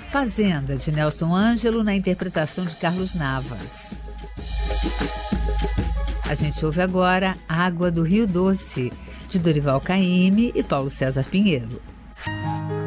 Fazenda, de Nelson Ângelo, na interpretação de Carlos Navas. A gente ouve agora Água do Rio Doce, de Dorival Caymmi e Paulo César Pinheiro.